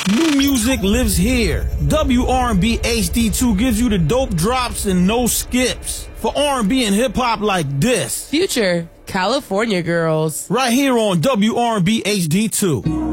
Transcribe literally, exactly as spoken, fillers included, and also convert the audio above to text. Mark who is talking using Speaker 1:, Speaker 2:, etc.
Speaker 1: New music lives here. W R and B H D two gives you the dope drops and no skips. For R and B and hip hop like this.
Speaker 2: Future California Girls.
Speaker 1: Right here on W R and B H D two.